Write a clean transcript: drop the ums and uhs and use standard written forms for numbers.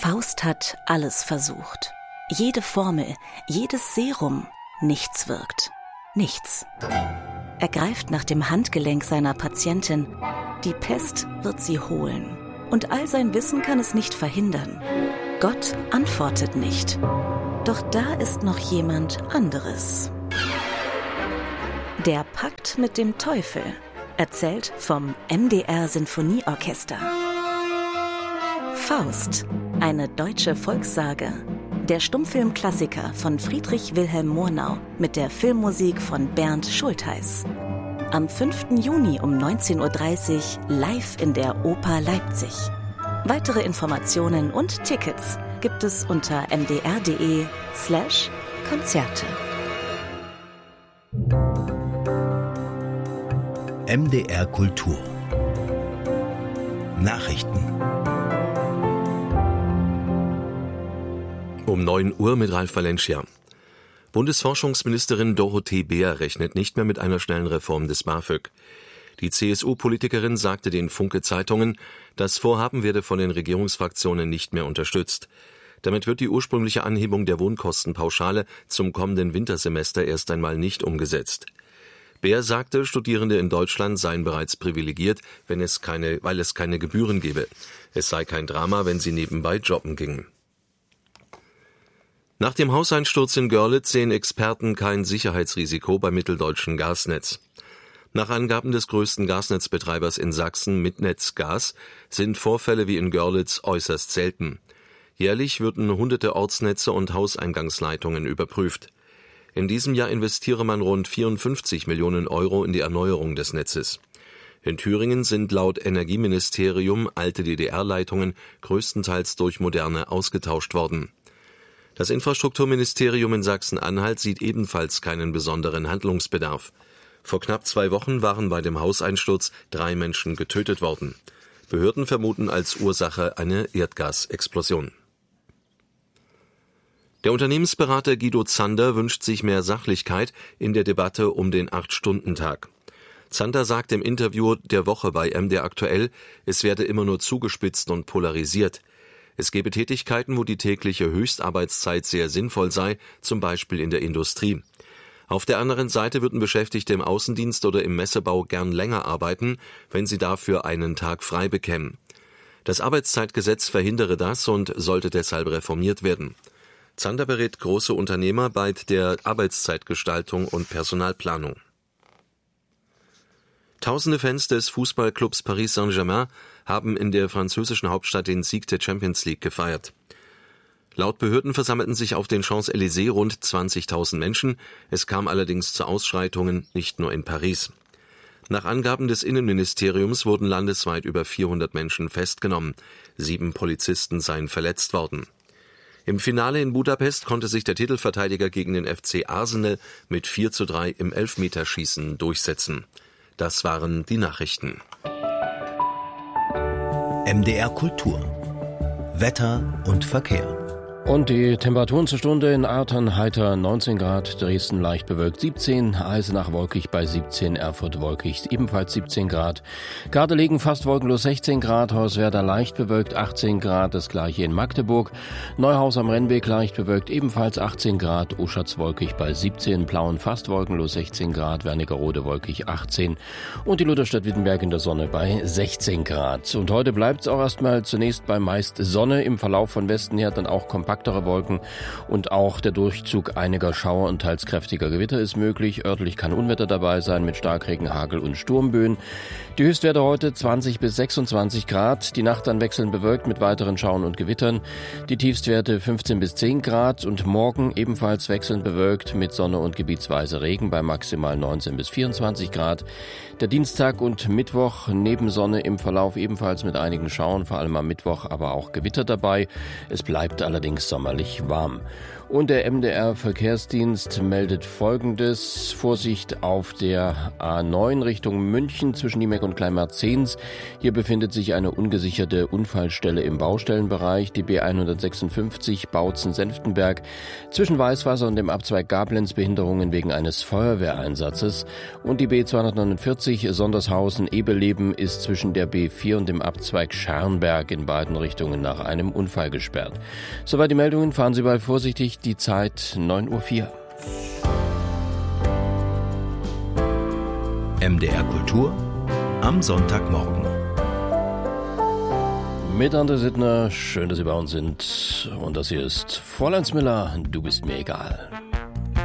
Faust hat alles versucht. Jede Formel, jedes Serum, nichts wirkt. Nichts. Er greift nach dem Handgelenk seiner Patientin. Die Pest wird sie holen. Und all sein Wissen kann es nicht verhindern. Gott antwortet nicht. Doch da ist noch jemand anderes. Der Pakt mit dem Teufel. Erzählt vom MDR Sinfonieorchester. Faust, eine deutsche Volkssage. Der Stummfilmklassiker von Friedrich Wilhelm Murnau mit der Filmmusik von Bernd Schultheiß. Am 5. Juni um 19.30 Uhr live in der Oper Leipzig. Weitere Informationen und Tickets gibt es unter mdr.de/Konzerte. MDR Kultur Nachrichten. Um 9 Uhr mit Ralf Valencia. Bundesforschungsministerin Dorothee Beer rechnet nicht mehr mit einer schnellen Reform des BAföG. Die CSU-Politikerin sagte den Funke-Zeitungen, das Vorhaben werde von den Regierungsfraktionen nicht mehr unterstützt. Damit wird die ursprüngliche Anhebung der Wohnkostenpauschale zum kommenden Wintersemester erst einmal nicht umgesetzt. Beer sagte, Studierende in Deutschland seien bereits privilegiert, weil es keine Gebühren gebe. Es sei kein Drama, wenn sie nebenbei jobben gingen. Nach dem Hauseinsturz in Görlitz sehen Experten kein Sicherheitsrisiko beim mitteldeutschen Gasnetz. Nach Angaben des größten Gasnetzbetreibers in Sachsen, Mitnetz Gas, sind Vorfälle wie in Görlitz äußerst selten. Jährlich würden hunderte Ortsnetze und Hauseingangsleitungen überprüft. In diesem Jahr investiere man rund 54 Millionen Euro in die Erneuerung des Netzes. In Thüringen sind laut Energieministerium alte DDR-Leitungen größtenteils durch moderne ausgetauscht worden. Das Infrastrukturministerium in Sachsen-Anhalt sieht ebenfalls keinen besonderen Handlungsbedarf. Vor knapp 2 Wochen waren bei dem Hauseinsturz 3 Menschen getötet worden. Behörden vermuten als Ursache eine Erdgasexplosion. Der Unternehmensberater Guido Zander wünscht sich mehr Sachlichkeit in der Debatte um den 8-Stunden-Tag. Zander sagt im Interview der Woche bei MDR aktuell, es werde immer nur zugespitzt und polarisiert. Es gebe Tätigkeiten, wo die tägliche Höchstarbeitszeit sehr sinnvoll sei, zum Beispiel in der Industrie. Auf der anderen Seite würden Beschäftigte im Außendienst oder im Messebau gern länger arbeiten, wenn sie dafür einen Tag frei bekämen. Das Arbeitszeitgesetz verhindere das und sollte deshalb reformiert werden. Zander berät große Unternehmer bei der Arbeitszeitgestaltung und Personalplanung. Tausende Fans des Fußballclubs Paris Saint-Germain haben in der französischen Hauptstadt den Sieg der Champions League gefeiert. Laut Behörden versammelten sich auf den Champs-Élysées rund 20.000 Menschen. Es kam allerdings zu Ausschreitungen, nicht nur in Paris. Nach Angaben des Innenministeriums wurden landesweit über 400 Menschen festgenommen. 7 Polizisten seien verletzt worden. Im Finale in Budapest konnte sich der Titelverteidiger gegen den FC Arsenal mit 4:3 im Elfmeterschießen durchsetzen. Das waren die Nachrichten. MDR Kultur Wetter und Verkehr. Und die Temperaturen zur Stunde in Artern heiter 19 Grad, Dresden leicht bewölkt 17, Eisenach wolkig bei 17, Erfurt wolkig ebenfalls 17 Grad, Gardelegen fast wolkenlos 16 Grad, Hoyerswerda leicht bewölkt 18 Grad, das gleiche in Magdeburg, Neuhaus am Rennweg leicht bewölkt ebenfalls 18 Grad, Oschatz wolkig bei 17, Plauen fast wolkenlos 16 Grad, Wernigerode wolkig 18 und die Lutherstadt Wittenberg in der Sonne bei 16 Grad. Und heute bleibt es auch erstmal zunächst bei meist Sonne, im Verlauf von Westen her dann auch kompaktere Wolken und auch der Durchzug einiger Schauer und teils kräftiger Gewitter ist möglich. Örtlich kann Unwetter dabei sein mit Starkregen, Hagel und Sturmböen. Die Höchstwerte heute 20 bis 26 Grad, die Nacht dann wechselnd bewölkt mit weiteren Schauern und Gewittern. Die Tiefstwerte 15 bis 10 Grad und morgen ebenfalls wechselnd bewölkt mit Sonne und gebietsweise Regen bei maximal 19 bis 24 Grad. Der Dienstag und Mittwoch neben Sonne im Verlauf ebenfalls mit einigen Schauern, vor allem am Mittwoch aber auch Gewitter dabei. Es bleibt allerdings sommerlich warm. Und der MDR-Verkehrsdienst meldet Folgendes. Vorsicht auf der A9 Richtung München zwischen Niemeck und Kleinmarz-Zehns. Hier befindet sich eine ungesicherte Unfallstelle im Baustellenbereich. Die B156 Bautzen-Senftenberg zwischen Weißwasser und dem Abzweig Gablenz Behinderungen wegen eines Feuerwehreinsatzes. Und die B249 Sondershausen-Ebeleben ist zwischen der B4 und dem Abzweig Scherrenberg in beiden Richtungen nach einem Unfall gesperrt. Soweit die Meldungen. Fahren Sie bald vorsichtig. Die Zeit 9:04 Uhr. MDR Kultur am Sonntagmorgen. Mit André Sittner, schön, dass Sie bei uns sind. Und das hier ist Fräulein Smiller, du bist mir egal.